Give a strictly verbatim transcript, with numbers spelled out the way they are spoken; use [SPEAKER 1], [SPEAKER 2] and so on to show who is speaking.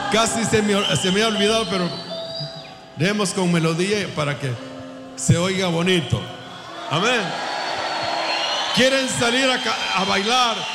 [SPEAKER 1] Casi se me, se me ha olvidado, pero dejemos con melodía para que se oiga bonito. Amén. ¿Quieren salir a, a bailar?